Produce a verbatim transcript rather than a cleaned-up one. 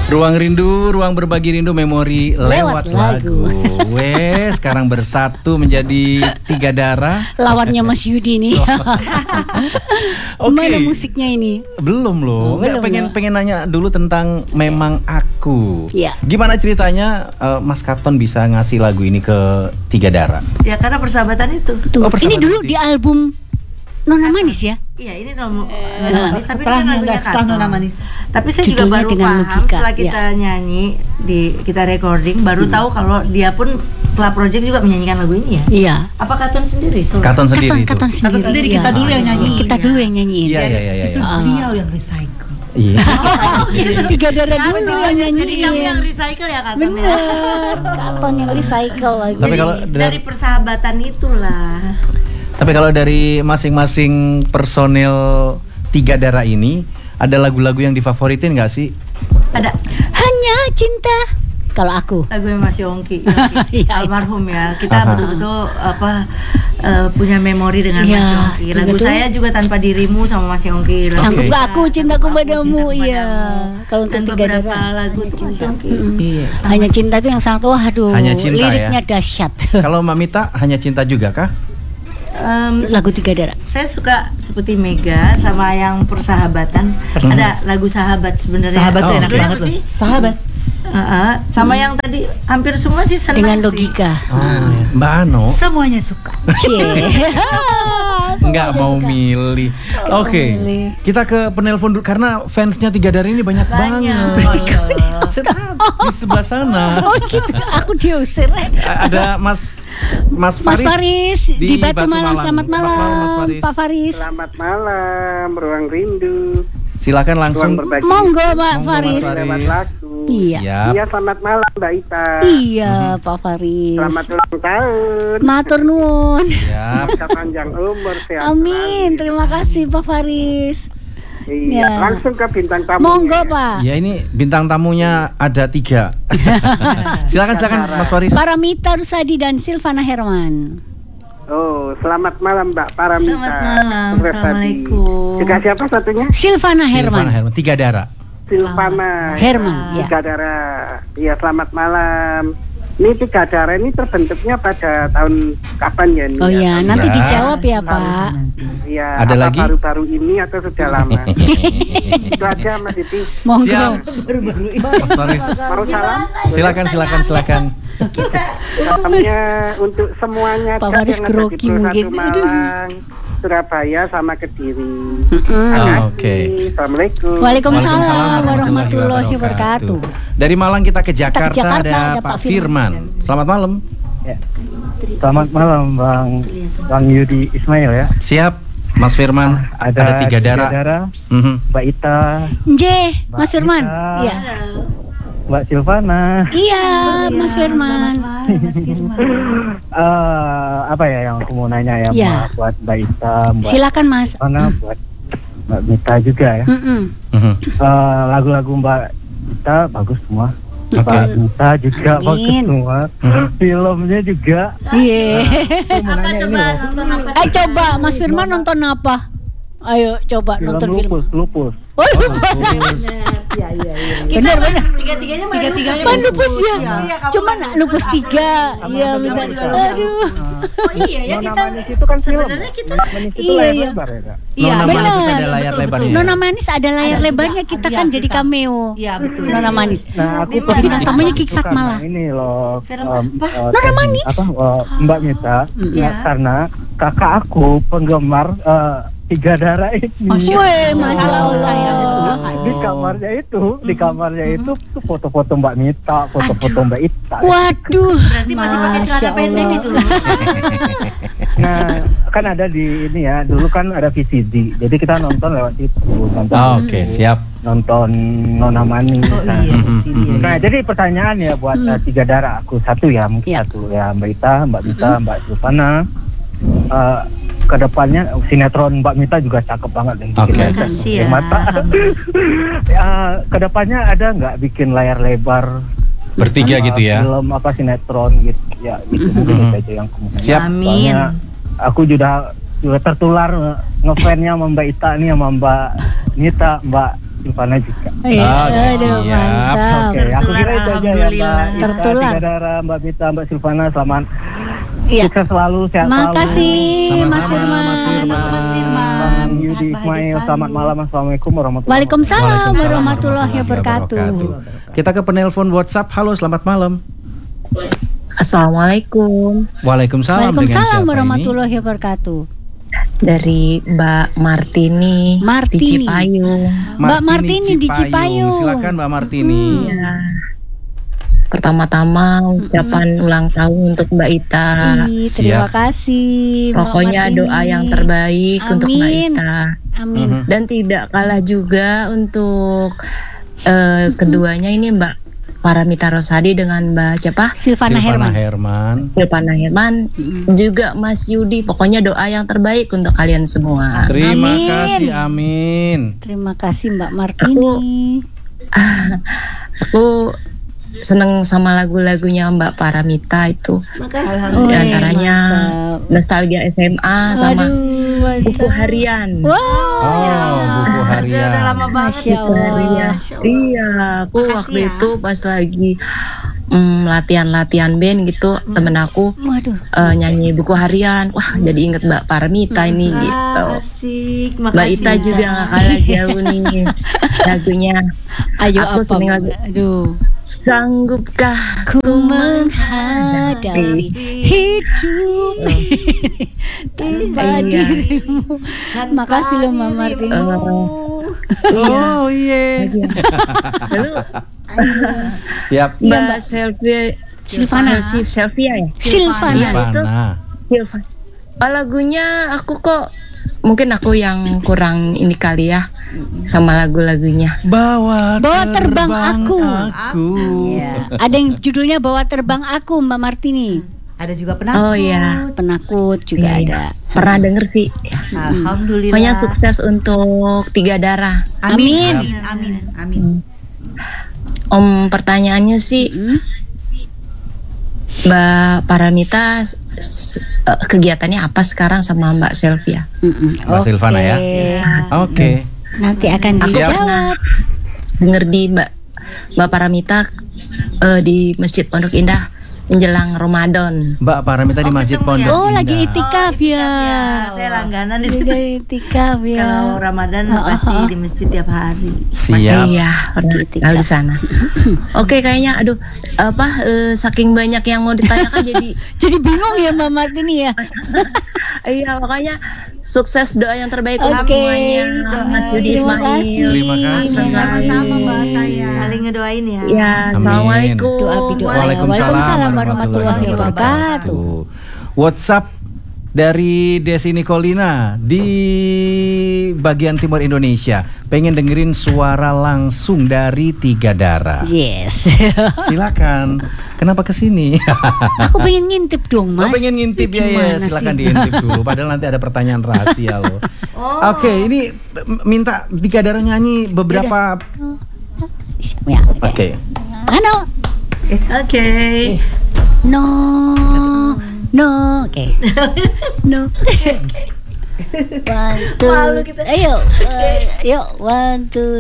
Ruang rindu, ruang berbagi rindu, memori lewat, lewat lagu. lagu. Wes, sekarang bersatu menjadi tiga darah. Lawannya Mas Yudi nih. Oke. Mana musiknya ini? Belum loh. Oh, belum pengen loh. pengen nanya dulu tentang Memang Aku. Iya. Gimana ceritanya uh, Mas Katon bisa ngasih lagu ini ke tiga darah? Ya karena persahabatan itu. Tuh, Oh, ini dulu berarti. di album Nona Manis ya? Iya ini Nona Manis, tapi setelah ini kan lagunya setelah Katon. Nona Manis. Tapi saya Judulnya juga baru dengan paham logika, setelah kita ya. nyanyi di kita recording, baru hmm. tahu kalau dia pun Club Project juga menyanyikan lagu ini ya. Iya. Apa Katon sendiri? Solo? Katon sendiri Katon, itu. Katon sendiri. Katon sendiri, iya. kita dulu yang nyanyi. Kita dulu yang nyanyiin. Iya iya iya. Justru iya. beliau yang recycle. Iya. Tiga darah dulu Betul, yang nyanyiin. Jadi kamu yang recycle ya Katon ya. Bener, Katon yang recycle lagi. Tapi Jadi kalau dari, dari- persahabatan itulah. Tapi kalau dari masing-masing personil tiga darah ini, ada lagu-lagu yang difavoritin nggak sih? Ada Hanya cinta. Kalau aku. lagu Mas Yongki, Yongki Iya, almarhum ya. Kita Aha. betul-betul apa uh, punya memori dengan Iya, Mas Yongki. Lagu betul. saya juga Tanpa Dirimu sama Mas Yongki. Lagu Sanggup Oke. gak aku cintaku Sanggup Aku padamu, Cintaku iya. Padamu. Kalau untuk Dan tiga beberapa darah. lagu Hanya itu Mas cinta. Yongki. Mm-mm. Iya. Hanya cinta itu yang sangat waduh. Hanya cinta, liriknya ya. dahsyat. Kalau Mbak Mita hanya cinta juga kah? Um, Lagu tiga darah. saya suka seperti Mega sama yang persahabatan. Hmm. Ada lagu Sahabat sebenarnya. Sahabat tuh Oh, enak judulnya banget apa loh. sih? Sahabat. Uh-uh. Sama yang tadi hampir semua sih senang Dengan sih. logika. Oh, Mbak Ano Semuanya suka. Cie. nggak mau milih. Oke, milih. kita ke penelpon dulu karena fansnya tiga darah ini banyak, Banyak. banget. Saya di sebelah sana. Oh gitu, aku diusir. A- Ada Mas Mas Mas Faris, Faris di, Batu, Malang. Selamat malam, Mas Faris. Pak Faris. Selamat malam, Ruang Rindu. Silakan langsung. Ruang berbagi Monggo Pak Monggo, Faris. Mas Faris. lewat lagu. Iya. Siap. Iya, selamat malam Mbak Ita. Iya, Pak Faris. Selamat ulang tahun. Matur nuwun. Siap. Semoga panjang umur, sehat Amin. selalu. Terima kasih Pak Faris. Iya, Ya. langsung ke bintang tamu. Monggo Pak. Ya ini bintang tamunya ada tiga. Silakan silakan Mas Faris. Paramita Rusadi dan Silvana Herman. Oh, selamat malam Mbak Paramita. Selamat malam. Sukses tadi. Assalamualaikum. Juga siapa satunya? Silvana Silvana Herman. Herman. Tiga darah. Silvana. Herman, ya. Tiga darah. Iya, selamat malam. Ini tiga darah ini terbentuknya pada tahun kapan ya? Ini Oh ya? ya, nanti Ya. dijawab ya Pak. Iya, Ada apa lagi? baru-baru ini atau sudah lama? Itu aja Mas Siti. Monggo. Siap. Mas Faris. Mau salam? Silakan silakan silakan. Salamnya untuk semuanya Pak Cak, Faris yang ada di grogi Pulau mungkin. Satu Malang, Surabaya sama Kediri. Mm-mm. Oh, oke. Assalamualaikum. Waalaikumsalam Waalaikumsalam warahmatullahi wabarakatuh. Dari Malang kita ke Jakarta, Jakarta, ada, ada Pak Pak Firman. Selamat malam. Selamat malam Bang Bang Yudi Ismail ya. Siap, Mas Firman. Ada, tiga darah. Mhm. Mbak Ita, Nje, Mas Firman. Mbak. Iya. Mbak Silvana. Iya, Mas Firman. Eh, apa ya yang aku mau nanya ya, Ya. Mbak, buat Mbak Ita, Mbak Silakan Mas. Silvana, buat Mbak Mita juga ya. Mm-mm. Mhm. Eh, lagu-lagu Mbak Ita bagus semua. Oke. Mbak Mita juga Amin. bagus semua. Filmnya juga. Iya. Aku mau Apa nanya ini coba loh. nonton apa? Ayo coba Mas Firman nonton apa? Ayo coba Film nonton Lupus, film. Lupus. Oh, Iya iya iya. Benar, benar. Tiga-tiganya main Tiga-tiganya Main lupus. lupus ya. Iya, kamu Cuman main lupus aku tiga. main Iya, Sama benar. juga. Aduh. Oh iya ya Nona kita Manis itu kan film. sebenarnya kita Nona Manis itu Iya, layar iya. lebar ya Kak? iya Nona Manis benar. itu ada layar Betul, lebarnya. betul. Nona Manis ada layar Ada lebarnya, juga. kita Iya, kan jadi kita. cameo. Iya betul. Nona Manis. Nah, aku Di pernah mana? Tamunya itu Kik Fat karena malah. ini loh. Film em, apa? eh, Nona tem- Manis? Apa eh, Mbak Mita? Iya. Ya, karena kakak aku penggemar eh, tiga darah ini. Wih, Masya Allah. Di kamarnya itu, di kamarnya itu tuh foto-foto Mbak Mita, foto-foto Mbak Ita. Waduh. Berarti masih pakai celana Masya pendek Allah. itu loh. Nah, kan ada di ini ya, dulu kan ada V C D. Jadi kita nonton lewat itu, nonton Oh, Oke, siap. nonton Nona Manis. Oh Nah, iya. Mhm, sini ya. mhm. Nah, jadi pertanyaan ya buat Hmm. uh, tiga darah aku satu ya, mungkin Ya. satu ya Mbak Ita, Mbak Mita, Mbak Silvana. Uh, kedepannya sinetron Mbak Mita juga cakep banget yang bikin Oke. layar Makasih ya. mata. Ya, kedepannya ada nggak bikin layar lebar Bertiga uh, gitu ya. film apa sinetron gitu ya, gitu mungkin Mhm. itu aja yang kemungkinan. Siap. Amin. Soalnya aku juga juga tertular nge- ngefansnya sama Mbak Ita nih, sama Mbak Nita, Mbak Silvana juga. Iya, Oh, aduh, siap. mantap. Oke, aku kira itu aja ya Mbak. Ita, Tertular. Tiga Darah, Mbak Mita, Mbak Silvana, selamat Iya. sukses selalu, sehat Makasih Sama-sama, Mas Firman. Mas Firman. Mas Firman. selalu. Bang Yudi Ismail, selamat malam. Assalamualaikum warahmatullahi Waalaikumsalam Waalaikumsalam warahmatullahi wabarakatuh. Kita ke penelpon WhatsApp. Halo, selamat malam. Assalamualaikum, Waalaikumsalam. Dengan Waalaikumsalam siapa warahmatullahi wabarakatuh. dari Mbak Martini, Martini. di Cipayung. ini? Mbak Martini di Cipayung. Silakan Mbak Martini. Ya. Pertama-tama ucapan ulang tahun untuk Mbak Ita. Ih, terima kasih. Mbak Pokoknya Martini. doa yang terbaik untuk Mbak Amin. Ita. Amin. Mhm. Dan tidak kalah juga untuk eh, keduanya ini Mbak Paramita Rosadi dengan Mbak siapa? Silvana Herman. Herman. Silvana Herman, juga Mas Yudi. Pokoknya doa yang terbaik untuk kalian semua. Terima Amin. kasih, amin. Terima kasih Mbak Martini. Aku seneng sama lagu-lagunya Mbak Paramita itu. Makasih. Oh, Di antaranya mantap. Nostalgia S M A sama Aduh, mantap. Buku Harian. Wow. Oh, buku harian. Udah lama banget. Masya Buku Allah. Harian. Iya, aku Makasih waktu ya. itu pas lagi mm, latihan-latihan band gitu, temen aku Waduh. eh, nyanyi buku harian. Wah, jadi inget Mbak Paramita ini gitu. Asik, Mbak makasih. Ita juga gak kalah jauh nih lagunya. Ayo Aku apa? seneng lagu. Aduh. Sanggupkah Ku menghadapi hidup tanpa Iya. dirimu. Makasih loh Mbak Martini. Eh, Oh iya. Lalu Siap. Iya, Mbak Selvia Silvana. si Selvia ya? Silvana. Iya, itu. Silvana. Silva. Oh, lagunya aku kok mungkin aku yang kurang ini kali ya sama lagu-lagunya. Bawa, Bawa terbang aku. aku. Iya. Ada yang judulnya Bawa Terbang Aku Mbak Martini. Ada juga penakut. Oh iya, Penakut juga Iya, ada. pernah denger sih. Alhamdulillah. Pokoknya sukses untuk Tiga Darah. Amin. Amin. Amin. Amin. Om, pertanyaannya sih Hmm? Mbak Paramita s- s- eh, kegiatannya apa sekarang sama Mbak Selvia? Mm-mm. Mbak Silvana ya? Oke. Oke. Nanti akan Aku Siap. dijawab. Denger di Mbak Mbak Paramita eh, di Masjid Pondok Indah menjelang Ramadan. Mbak Paramita di Oh, Masjid ketemu Pondok ya? Oh, Indah. lagi itikaf ya. Saya langganan di situ. Udah itikaf ya. Kalau Ramadan Oh, oh, pasti oh. di masjid tiap hari. Siap. Iya, pernah Gitu, tinggal di sana. Oke, kayaknya aduh apa eh, saking banyak yang mau ditanyakan jadi Jadi bingung ya Mbak Martini ya. iya, makanya sukses, doa yang terbaik Oke. untuk semuanya. Mas Yudi Terima Ismail. kasih. Terima kasih. Sama-sama Mbak saya. Saling ngedoain ya. Ya, Amin. assalamualaikum. Doa doa. Waalaikumsalam, Waalaikumsalam warahmatullahi wabarakatuh. WhatsApp dari Desi Nikolina di bagian timur Indonesia. Pengen dengerin suara langsung dari Tiga Darah. Yes. Silakan. Kenapa kesini? Aku pengen ngintip dong Lo Mas. pengen ngintip ya, ya Gimana silakan sih? diintip dulu. Padahal nanti ada pertanyaan rahasia loh. Oh. Oke, ini m- minta Tiga Darah nyanyi beberapa. Ya. Oke. Ano? Oke. No. No. Oke. No. One, two. Malu kita. Ayo. uh, Yuk. One, two.